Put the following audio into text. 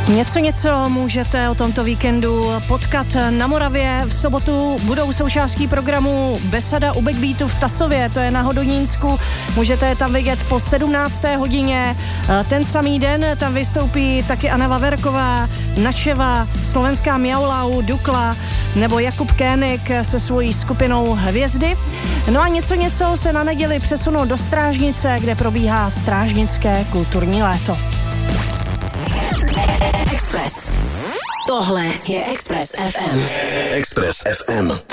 Něco můžete o tomto víkendu potkat na Moravě. V sobotu budou součástí programu Besada u Backbeatu v Tasově, to je na Hodonínsku. Můžete je tam vidět po 17. hodině. Ten samý den tam vystoupí taky Anna Vaverková, Načeva, slovenská Miaulau, Dukla nebo Jakub Kénik se svojí skupinou Hvězdy. No a něco se na neděli přesunou do Strážnice, kde probíhá strážnické kulturní léto. Express. Tohle je Express FM. Express FM.